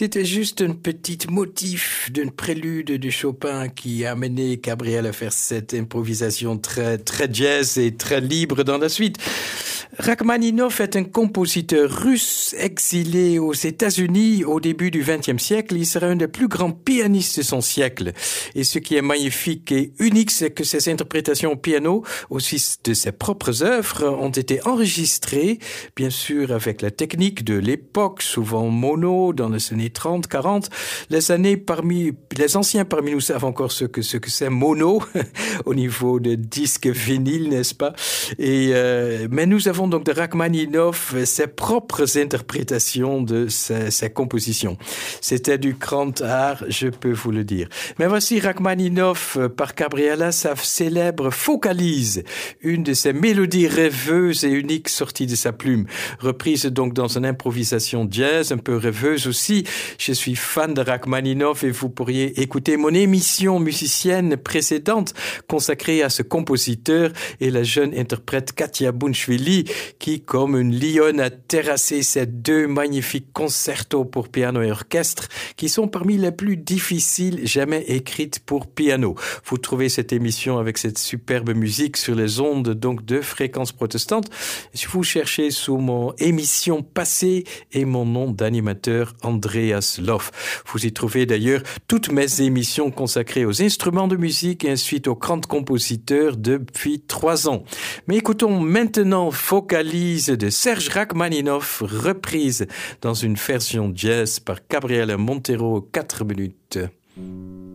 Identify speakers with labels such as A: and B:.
A: C'était juste un petit motif d'une prélude de Chopin qui a amené Gabriel à faire cette improvisation très jazz et très libre dans la suite. Rachmaninov est un compositeur russe exilé aux États-Unis au début du XXe siècle. Il sera un des plus grands pianistes de son siècle. Et ce qui est magnifique et unique, c'est que ses interprétations au piano, aussi de ses propres œuvres, ont été enregistrées, bien sûr avec la technique de l'époque, souvent mono, dans les années 30, 40. Les anciens parmi nous savent encore ce que c'est mono, au niveau de disque vinyle, n'est-ce pas? Mais nous avons donc de Rachmaninov ses propres interprétations de ses compositions. C'était du grand art, je peux vous le dire. Mais voici Rachmaninov par Gabriela, sa célèbre Focalise, une de ses mélodies rêveuses et uniques sorties de sa plume, reprise donc dans une improvisation jazz, un peu rêveuse aussi. Je suis fan de Rachmaninov et vous pourriez écouter mon émission musicienne précédente consacrée à ce compositeur et la jeune interprète Katia Bunchvili qui, comme une lionne, a terrassé ces deux magnifiques concertos pour piano et orchestre qui sont parmi les plus difficiles jamais écrites pour piano. Vous trouvez cette émission avec cette superbe musique sur les ondes donc de Fréquence Protestante. Si vous cherchez sous mon émission passée et mon nom d'animateur Andreas Loff. Vous y trouvez d'ailleurs toutes mes émissions consacrées aux instruments de musique et ensuite aux grands compositeurs depuis 3 ans. Mais écoutons maintenant Focalise de Serge Rachmaninov, reprise dans une version jazz par Gabriela Montero, 4 minutes.